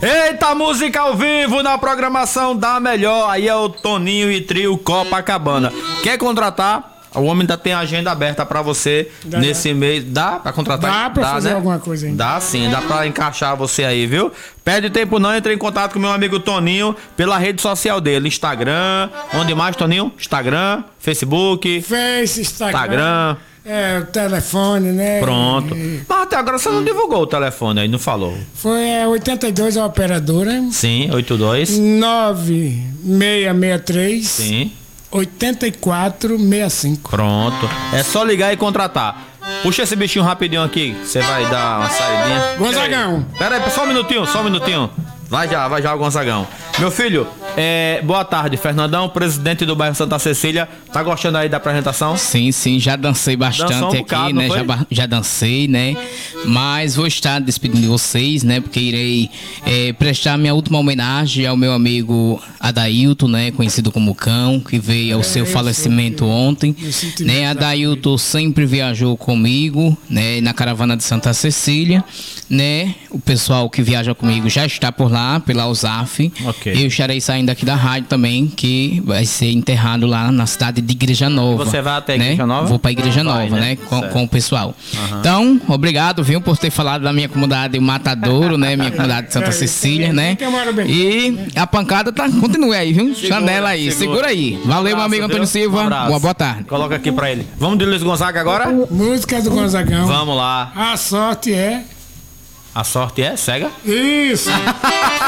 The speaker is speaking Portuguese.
Eita, música ao vivo na programação da melhor. Aí é o Toninho e Trio Copacabana. Quer contratar? O homem ainda tem a agenda aberta pra você nesse mês. Dá pra contratar? Dá pra fazer, né? Alguma coisa ainda. Dá sim, dá pra encaixar você aí, viu? Perde tempo não, entre em contato com meu amigo Toninho pela rede social dele, Instagram. Onde mais, Toninho? Instagram, Facebook, Face, Instagram. O telefone, né? Pronto. Mas até agora você não divulgou o telefone aí, não falou. Foi 82 a operadora. Sim, 82. 9663. Sim. 8465. Pronto. É só ligar e contratar. Puxa esse bichinho rapidinho aqui. Você vai dar uma saidinha. Gonzagão. Pera aí, só um minutinho. Vai já, Gonzagão. Meu filho, boa tarde, Fernandão, presidente do bairro Santa Cecília. Tá gostando aí da apresentação? Sim, já dancei bastante aqui, né? Já dancei, né? Mas vou estar despedindo de vocês, né? Porque irei prestar minha última homenagem ao meu amigo Adailton, né? Conhecido como Cão, que veio ao seu falecimento ontem, né? Adailton sempre viajou comigo, né? Na caravana de Santa Cecília, né? O pessoal que viaja comigo já está por lá, pela USAF. Okay. Eu estarei saindo aqui da rádio também, que vai ser enterrado lá na cidade de Igreja Nova. E você vai até a né? Igreja Nova? Vou para Igreja Nova, né? Com o pessoal. Então, obrigado, viu, por ter falado da minha comunidade Matadouro, né? Minha comunidade de Santa Cecília, né? E a pancada continua aí, viu? Chanela aí, segura aí. Valeu, meu amigo Antônio Silva. Boa tarde. Coloca aqui pra ele. Vamos de Luiz Gonzaga agora? Música do Gonzagão. Vamos lá. A sorte é. A sorte é cega? Isso!